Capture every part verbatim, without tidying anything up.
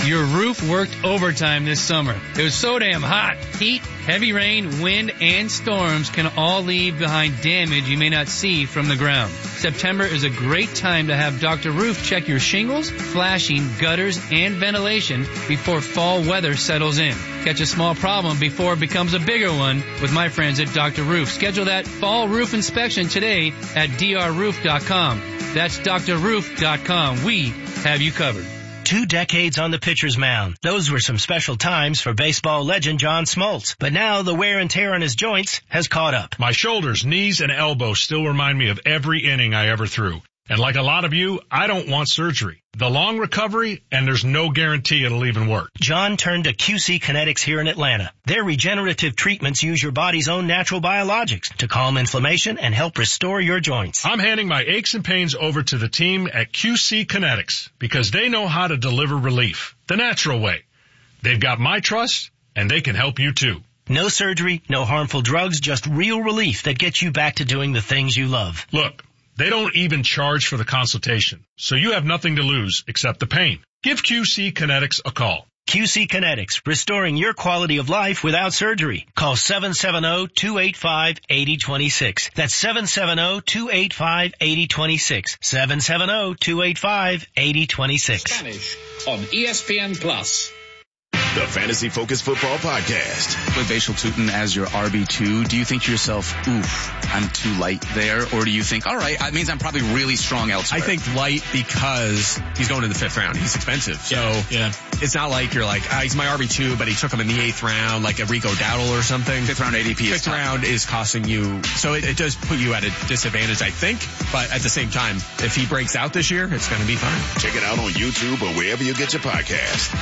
Your roof worked overtime this summer. It was so damn hot. Heat, heavy rain, wind, and storms can all leave behind damage you may not see from the ground. September is a great time to have Doctor Roof check your shingles, flashing, gutters, and ventilation before fall weather settles in. Catch a small problem before it becomes a bigger one with my friends at Doctor Roof. Schedule that fall roof inspection today at d r roof dot com. That's d r roof dot com. We have you covered. Two decades on the pitcher's mound. Those were some special times for baseball legend John Smoltz. But now the wear and tear on his joints has caught up. My shoulders, knees, and elbows still remind me of every inning I ever threw. And like a lot of you, I don't want surgery. The long recovery, and there's no guarantee it'll even work. John turned to Q C Kinetics here in Atlanta. Their regenerative treatments use your body's own natural biologics to calm inflammation and help restore your joints. I'm handing my aches and pains over to the team at Q C Kinetics because they know how to deliver relief the natural way. They've got my trust, and they can help you too. No surgery, no harmful drugs, just real relief that gets you back to doing the things you love. Look, they don't even charge for the consultation, so you have nothing to lose except the pain. Give Q C Kinetics a call. Q C Kinetics, restoring your quality of life without surgery. Call seven seven zero, two eight five, eight zero two six. That's seven seven zero, two eight five, eight zero two six. seven seven zero, two eight five, eight zero two six. Spanish on E S P N Plus. The Fantasy Focus Football Podcast. With Vachel Tutin as your R B two, do you think to yourself, oof, I'm too light there? Or do you think, all right, that means I'm probably really strong elsewhere? I think light because he's going in the fifth round. He's expensive. So yeah, yeah. It's not like you're like, ah, he's my R B two, but he took him in the eighth round, like a Rico Dowdle or something. Fifth round A D P Fifth is tough. round is costing you. So it, it does put you at a disadvantage, I think. But at the same time, if he breaks out this year, it's going to be fine. Check it out on YouTube or wherever you get your podcast.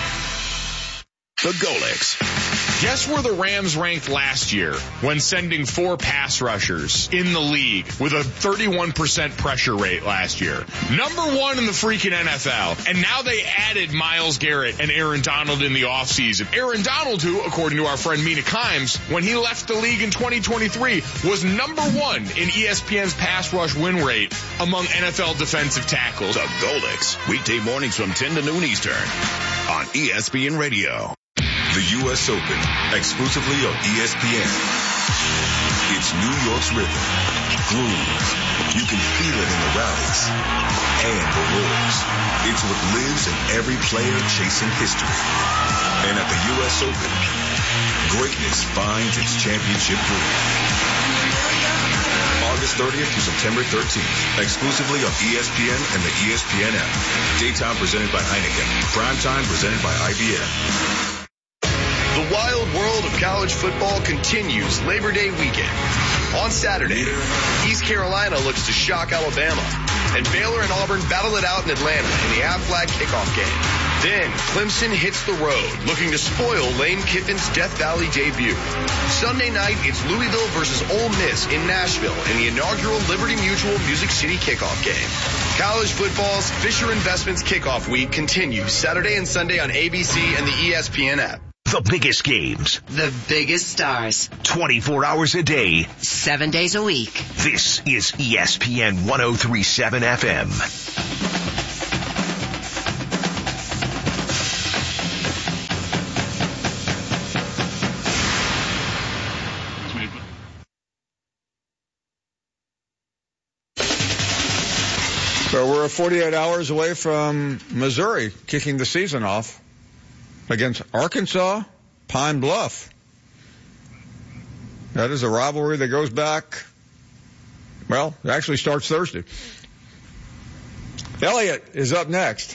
The Golix. Guess where the Rams ranked last year when sending four pass rushers in the league with a thirty-one percent pressure rate last year? Number one in the freaking N F L. And now they added Myles Garrett and Aaron Donald in the offseason. Aaron Donald, who, according to our friend Mina Kimes, when he left the league in twenty twenty-three, was number one in E S P N's pass rush win rate among N F L defensive tackles. The Golix. Weekday mornings from ten to noon Eastern on E S P N Radio. The U S Open, exclusively on E S P N. It's New York's rhythm, grooves. You can feel it in the rallies and the roars. It's what lives in every player chasing history. And at the U S Open, greatness finds its championship dream. August thirtieth to September thirteenth, exclusively on E S P N and the E S P N app. Daytime presented by Heineken. Primetime presented by I B M. The wild world of college football continues Labor Day weekend. On Saturday, East Carolina looks to shock Alabama, and Baylor and Auburn battle it out in Atlanta in the Aflac kickoff game. Then, Clemson hits the road, looking to spoil Lane Kiffin's Death Valley debut. Sunday night, it's Louisville versus Ole Miss in Nashville in the inaugural Liberty Mutual Music City kickoff game. College football's Fisher Investments kickoff week continues Saturday and Sunday on A B C and the E S P N app. The biggest games. The biggest stars. twenty-four hours a day. Seven days a week. This is E S P N one oh three point seven F M. So we're forty-eight hours away from Missouri kicking the season off against Arkansas Pine Bluff. That is a rivalry that goes back, well, it actually starts Thursday. Elliot is up next.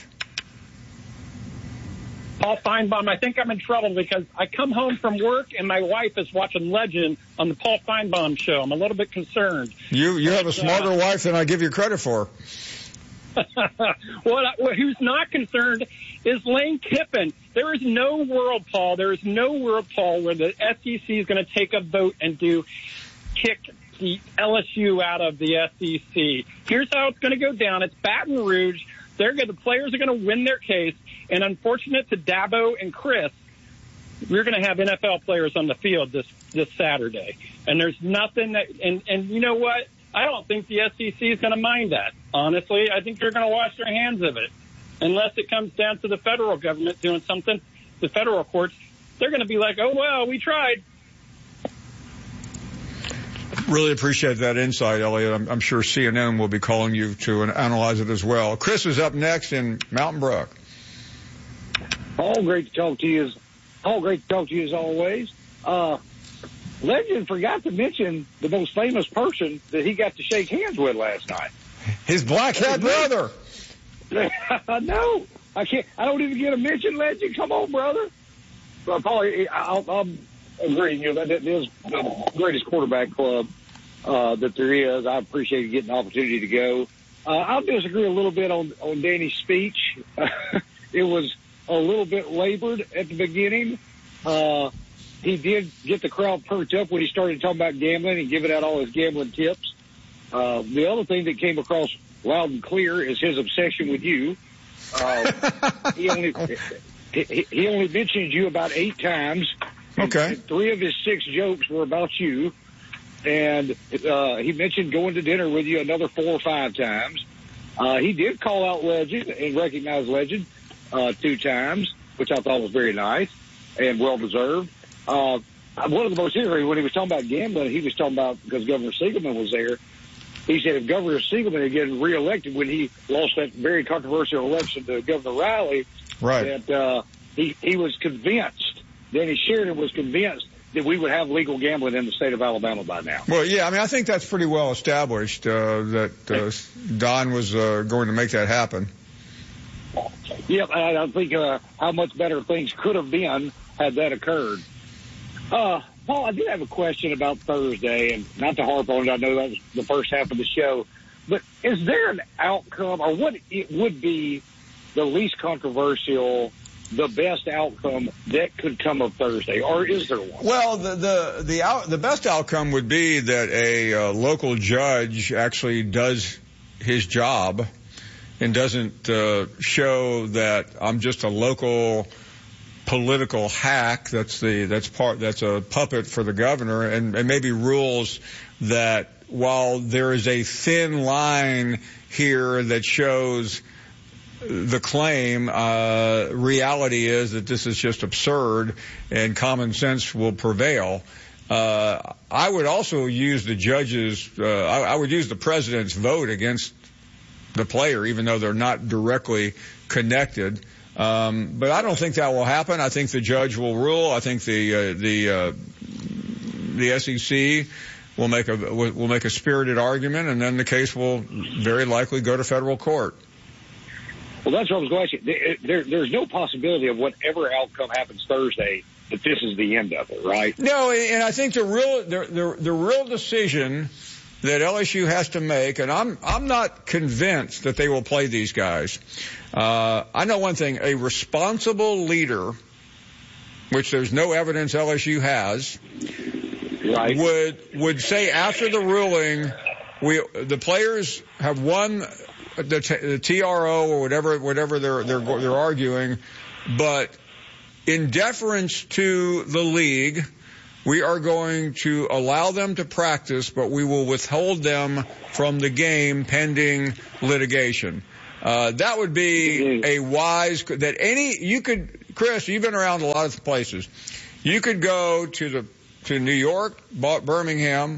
Paul Feinbaum, I think I'm in trouble because I come home from work and my wife is watching Legend on the Paul Feinbaum show. I'm a little bit concerned. You you have a smarter uh, wife than I give you credit for. Well, who's not concerned is Lane Kiffin. There is no world, Paul. There is no world, Paul, where the S E C is going to take a vote and do kick the L S U out of the S E C. Here's how it's going to go down. It's Baton Rouge. They're going, the players are going to win their case. And unfortunate to Dabo and Chris, we're going to have N F L players on the field this, this Saturday. And there's nothing that, and, and you know what? I don't think the S E C is going to mind that. Honestly, I think they're going to wash their hands of it. unless it comes down to the federal government doing something, the federal courts, they're going to be like, oh, well, we tried. Really appreciate that insight, Elliot. I'm, I'm sure C N N will be calling you to analyze it as well. Chris is up next in Mountain Brook. All great to talk to you. As, all great to talk to you as always. Uh, Legend forgot to mention the most famous person that he got to shake hands with last night. His black hat brother. No, I can't. I don't even get a mention, Legend. Come on, brother. Well, Paul, I'll, I'll agree. You know, that, that is the greatest quarterback club uh, that there is. I appreciate getting the opportunity to go. Uh, I'll disagree a little bit on, on Danny's speech. It was a little bit labored at the beginning. Uh, he did get the crowd perked up when he started talking about gambling and giving out all his gambling tips. Uh, the other thing that came across loud and clear is his obsession with you. Uh, he only he, he only mentioned you about eight times. Okay. Three of his six jokes were about you, and uh, he mentioned going to dinner with you another four or five times. Uh, he did call out Legend and recognize Legend uh, two times, which I thought was very nice and well deserved. Uh, one of the most interesting, when he was talking about gambling, he was talking about, because Governor Siegelman was there, he said if Governor Siegelman had gotten reelected when he lost that very controversial election to Governor Riley, right. that uh, he, he was convinced, Danny Sheridan was convinced that we would have legal gambling in the state of Alabama by now. Well, yeah, I mean, I think that's pretty well established uh, that uh, Don was uh, going to make that happen. Yep, I, I think uh, how much better things could have been had that occurred. Uh, Paul, I do have a question about Thursday, and not to harp on it, I know that was the first half of the show, but is there an outcome, or what it would be the least controversial, the best outcome that could come of Thursday, or is there one? Well, the the the, out, the best outcome would be that a uh, local judge actually does his job and doesn't uh, show that I'm just a local political hack that's the that's part that's a puppet for the governor, and, and maybe rules that while there is a thin line here that shows the claim, uh, reality is that this is just absurd and common sense will prevail. Uh, I would also use the judge's, uh, I, I would use the president's vote against the player, even though they're not directly connected. Um, but I don't think that will happen. I think the judge will rule. I think the, uh, the, uh, the S E C will make a, will make a spirited argument, and then the case will very likely go to federal court. Well, that's what I was going to ask you. There, there's no possibility of whatever outcome happens Thursday that this is the end of it, right? No, and I think the real the the, the real decision that L S U has to make, and I'm I'm not convinced that they will play these guys. Uh, I know one thing: a responsible leader, which there's no evidence L S U has, right, would would say after the ruling, we the players have won the, t- the T R O or whatever whatever they're they're they're arguing, but in deference to the league, we are going to allow them to practice, but we will withhold them from the game pending litigation. Uh, that would be a wise, that any, you could, Chris, you've been around a lot of places. You could go to the, to New York, Birmingham,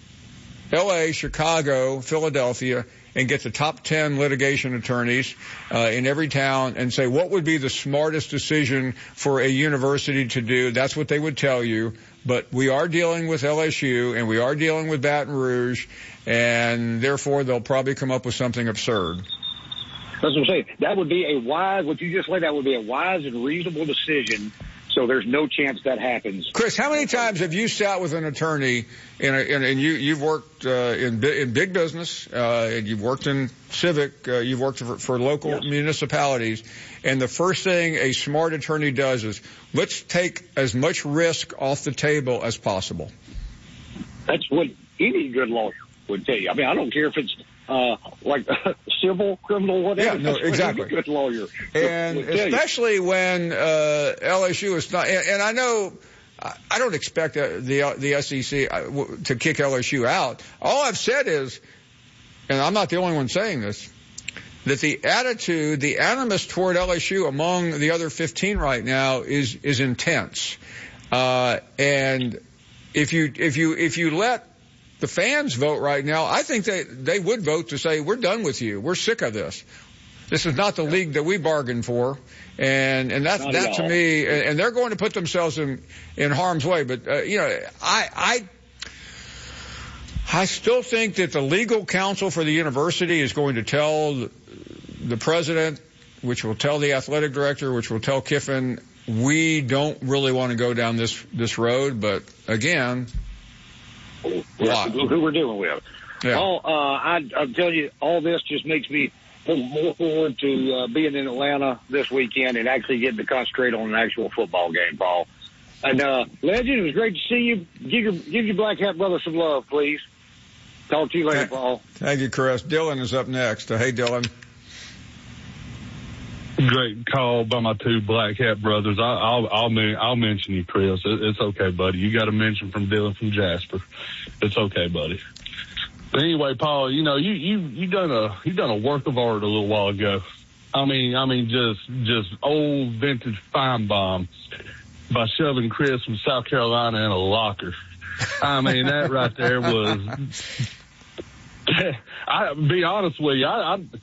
L A, Chicago, Philadelphia, and get the top ten litigation attorneys uh, in every town and say, what would be the smartest decision for a university to do? That's what they would tell you. But we are dealing with L S U, and we are dealing with Baton Rouge, and therefore they'll probably come up with something absurd. That's what I'm saying. That would be a wise, what you just laid out would be a wise and reasonable decision, so there's no chance that happens. Chris, how many times have you sat with an attorney, in a, in, and you, you've worked uh, in, in big business, uh, and you've worked in civic, uh, you've worked for, for local yes. municipalities, and the first thing a smart attorney does is, let's take as much risk off the table as possible. That's what any good lawyer would tell you. I mean, I don't care if it's uh, like civil, criminal, whatever. Yeah, no, That's exactly. What any good lawyer and would tell especially you. when uh, L S U is not, and, and I know I don't expect the the S E C to kick L S U out. All I've said is, and I'm not the only one saying this, that the attitude, the animus toward L S U among the other fifteen right now is is intense. Uh, and if you if you if you let the fans vote right now, I think they they would vote to say, we're done with you. We're sick of this. This is not the league that we bargained for. And and that that to me, and they're going to put themselves in in harm's way. But uh, you know, I I I still think that the legal counsel for the university is going to tell the president, which will tell the athletic director, which will tell Kiffin, we don't really want to go down this this road. But again, yeah, who we're dealing with. Yeah. All, uh, I, I'm telling you, all this just makes me look more forward to uh, being in Atlanta this weekend and actually getting to concentrate on an actual football game, Paul. And uh, Legend, it was great to see you. Give your give your Black Hat brother some love, please. Talk to you later, Paul. Thank you, Chris. Dylan is up next. Uh, hey, Dylan. Great call by my two Black Hat brothers. I, I'll I'll, I'll mention you, Chris. It, it's okay, buddy. You got a mention from Dylan from Jasper. It's okay, buddy. But anyway, Paul, you know, you you you done a you done a work of art a little while ago. I mean, I mean, just just old vintage fine bomb by shoving Chris from South Carolina in a locker. I mean, that right there was. I be honest with you, I. I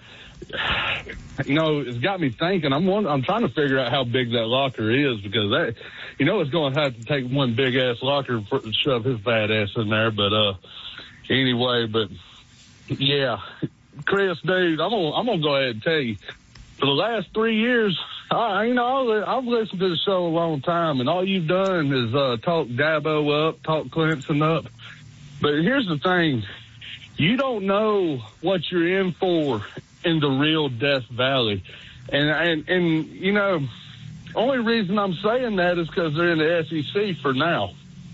You know, it's got me thinking. I'm one, I'm trying to figure out how big that locker is because that, you know, it's going to have to take one big ass locker for, to shove his fat ass in there. But uh, anyway, but yeah, Chris, dude, I'm gonna I'm gonna go ahead and tell you. For the last three years, I, you know, I've listened to the show a long time, and all you've done is uh, talk Dabo up, talk Clemson up. But here's the thing: you don't know what you're in for in the real Death Valley. And, and, and, you know, only reason I'm saying that is because they're in the S E C for now.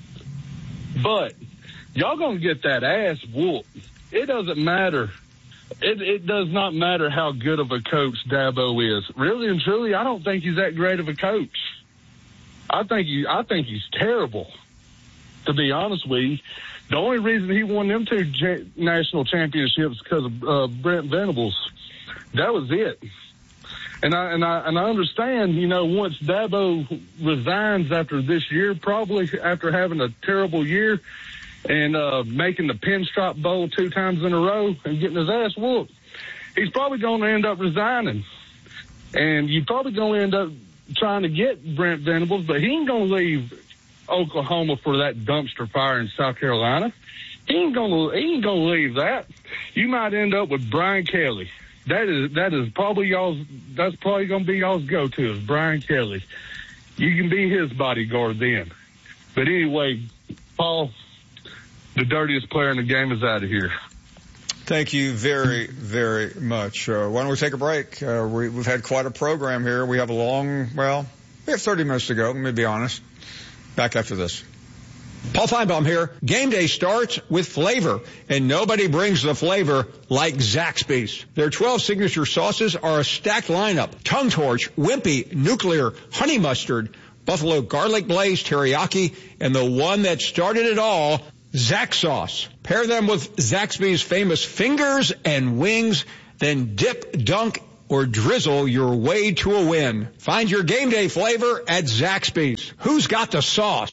But y'all gonna get that ass whooped. It doesn't matter. It, it does not matter how good of a coach Dabo is. Really and truly, I don't think he's that great of a coach. I think he, I think he's terrible, to be honest with you. The only reason he won them two cha- national championships is because of uh, Brent Venables. That was it. And I and I and I understand, you know, once Dabo resigns after this year, probably after having a terrible year and uh, making the Pinstripe Bowl two times in a row and getting his ass whooped, he's probably going to end up resigning. And you're probably going to end up trying to get Brent Venables, but he ain't going to leave Oklahoma for that dumpster fire in South Carolina. He ain't gonna he ain't gonna leave that. You might end up with Brian Kelly. That is that is probably y'all's that's probably gonna be y'all's go to is Brian Kelly. You can be his bodyguard then. But anyway, Paul, the dirtiest player in the game is out of here. Thank you very, very much. Uh, why don't we take a break? Uh, we, we've had quite a program here. We have a long, well, we have thirty minutes to go, let me be honest. Back after this. Paul Feinbaum here. Game day starts with flavor, and nobody brings the flavor like Zaxby's. Their twelve signature sauces are a stacked lineup. Tongue Torch, Wimpy, Nuclear, Honey Mustard, Buffalo Garlic Blaze, Teriyaki, and the one that started it all, Zax Sauce. Pair them with Zaxby's famous fingers and wings, then dip, dunk, or drizzle your way to a win. Find your game day flavor at Zaxby's. Who's got the sauce?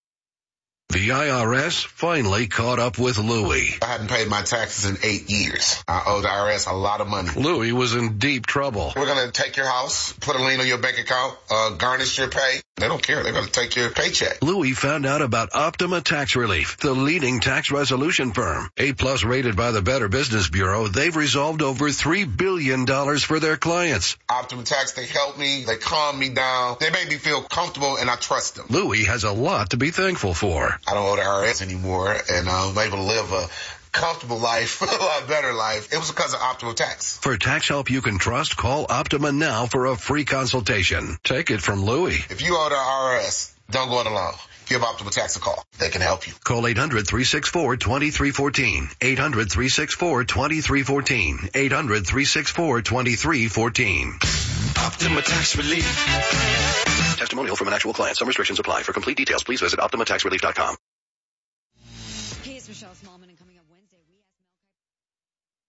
The I R S finally caught up with Louie. I hadn't paid my taxes in eight years. I owe the I R S a lot of money. Louie was in deep trouble. We're going to take your house, put a lien on your bank account, uh, garnish your pay. They don't care. They're going to take your paycheck. Louie found out about Optima Tax Relief, the leading tax resolution firm. A-plus rated by the Better Business Bureau, they've resolved over three billion dollars for their clients. Optima Tax, they help me. They calm me down. They make me feel comfortable, and I trust them. Louie has a lot to be thankful for. I don't owe the I R S anymore, and I'm able to live a comfortable life, a lot better life. It was because of Optima Tax. For tax help you can trust, call Optima now for a free consultation. Take it from Louie. If you owe the I R S, don't go it alone. Give Optima Tax a call. They can help you. Call eight hundred, three six four, two three one four. eight hundred, three six four, two three one four. eight hundred, three six four, two three one four. Optima Tax Relief. Testimonial from an actual client. Some restrictions apply. For complete details, please visit Optima Tax Relief dot com.